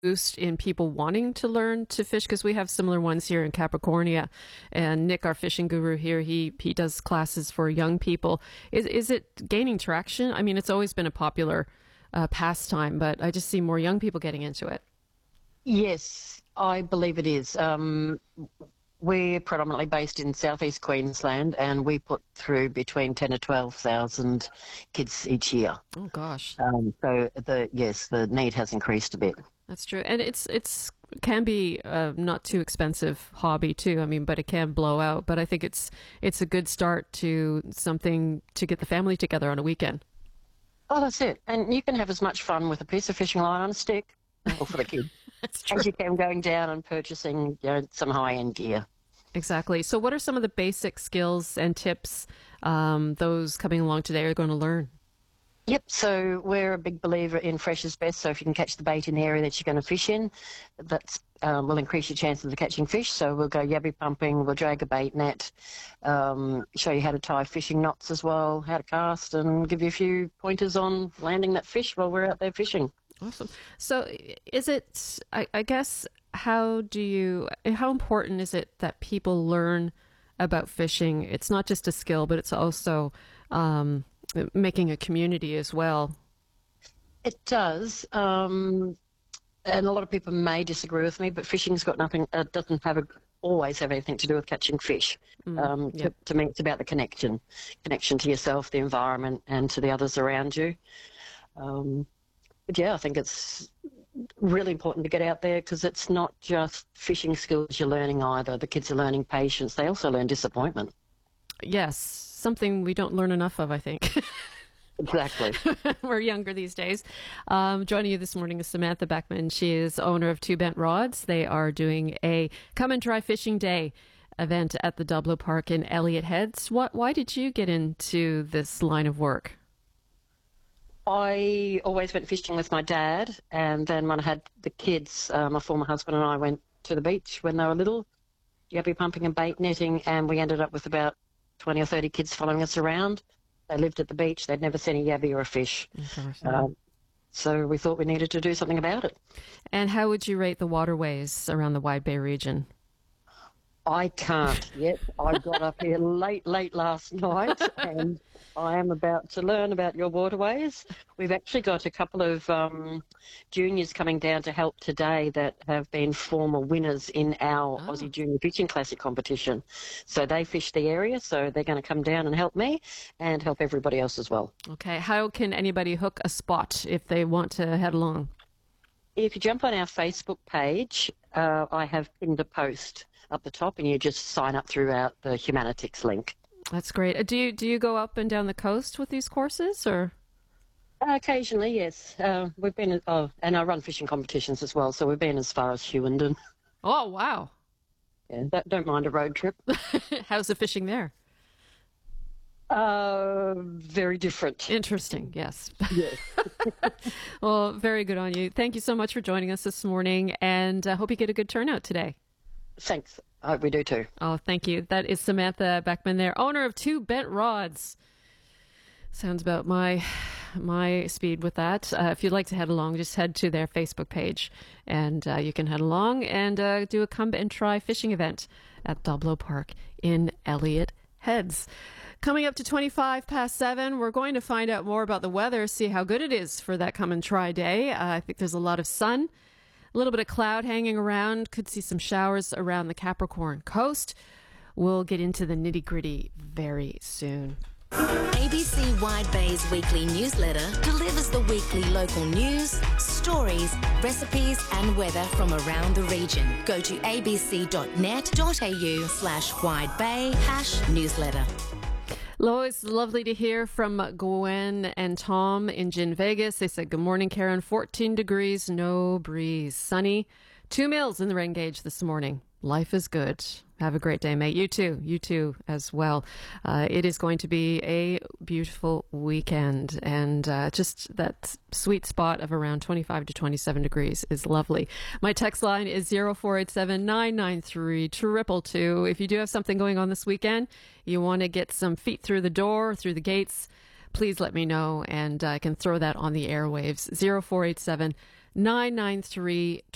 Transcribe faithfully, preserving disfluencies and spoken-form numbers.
boost in people wanting to learn to fish? Because we have similar ones here in Capricornia, and Nick, our fishing guru here, he he does classes for young people. Is is it gaining traction? I mean, it's always been a popular uh, pastime, but I just see more young people getting into it. Yes, I believe it is. Um, we're predominantly based in southeast Queensland, and we put through between ten to twelve thousand kids each year. Oh gosh! Um, so the yes, the need has increased a bit. That's true, and it's it's can be a not too expensive hobby too. I mean, but it can blow out. But I think it's it's a good start to something to get the family together on a weekend. Oh, that's it. And you can have as much fun with a piece of fishing line on a stick, or for the kids, That's true. as you can going down and purchasing, you know, some high end gear. Exactly. So, what are some of the basic skills and tips um, those coming along today are going to learn? Yep, so we're a big believer in fresh is best. So if you can catch the bait in the area that you're going to fish in, that um, will increase your chances of catching fish. So we'll go yabby pumping, we'll drag a bait net, um, show you how to tie fishing knots as well, how to cast, and give you a few pointers on landing that fish while we're out there fishing. Awesome. So, is it, I, I guess, how do you, how important is it that people learn about fishing? It's not just a skill, but it's also um, making a community as well. It does. Um, and a lot of people may disagree with me, but fishing's got nothing, uh, doesn't have a, always have anything to do with catching fish. Mm, um, yep. to, to me, it's about the connection, connection to yourself, the environment, and to the others around you. Um, but yeah, I think it's really important to get out there because it's not just fishing skills you're learning either. The kids are learning patience. They also learn disappointment. Yes, something we don't learn enough of, I think. Exactly. We're younger these days. Um, joining you this morning is Samantha Beckman. She is owner of Two Bent Rods. They are doing a Come and Try Fishing Day event at the Dublo Park in Elliott Heads. What, why did you get into this line of work? I always went fishing with my dad, and then when I had the kids, uh, my former husband and I went to the beach when they were little, yabby pumping and bait netting, and we ended up with about twenty or thirty kids following us around. They lived at the beach. They'd never seen a yabby or a fish. Um, so we thought we needed to do something about it. And how would you rate the waterways around the Wide Bay region? I can't yet. I got up here late, late last night, and I am about to learn about your waterways. We've actually got a couple of um, juniors coming down to help today that have been former winners in our Oh. Aussie Junior Fishing Classic competition. So they fish the area, so they're going to come down and help me and help everybody else as well. Okay, how can anybody hook a spot if they want to head along? If you jump on our Facebook page, uh, I have pinned a post up the top, and you just sign up throughout the Humanitix link. That's great. Uh, Do you do you go up and down the coast with these courses, or? Uh, occasionally, yes. Uh, we've been, oh, and I run fishing competitions as well, so we've been as far as Hewenden. Oh wow! Yeah, that, don't mind a road trip. How's the fishing there? Uh, very different. Interesting. Yes. Yes. Well, very good on you. Thank you so much for joining us this morning, and I hope you get a good turnout today. Thanks. I hope we do too. Oh, thank you. That is Samantha Beckman there, owner of Two Bent Rods. Sounds about my my speed with that. Uh, if you'd like to head along, just head to their Facebook page, and uh, you can head along and uh, do a Come and Try fishing event at Dublo Park in Elliott Heads. Coming up to twenty-five past seven, we're going to find out more about the weather, see how good it is for that Come and Try day. Uh, I think there's a lot of sun. A little bit of cloud hanging around. Could see some showers around the Capricorn coast. We'll get into the nitty-gritty very soon. A B C Wide Bay's weekly newsletter delivers the weekly local news, stories, recipes and weather from around the region. Go to abc.net.au slash Wide Bay hash newsletter. Hello, it's lovely to hear from Gwen and Tom in Gin Vegas. They said, good morning, Karen. fourteen degrees, no breeze. Sunny. Two mils in the rain gauge this morning. Life is good. Have a great day, mate. You too. You too as well. Uh, it is going to be a beautiful weekend, and uh, just that sweet spot of around twenty-five to twenty-seven degrees is lovely. My text line is zero four eight seven, nine nine three, two two two. If you do have something going on this weekend, you want to get some feet through the door, through the gates, please let me know, and I can throw that on the airwaves. zero four eight seven, nine nine three,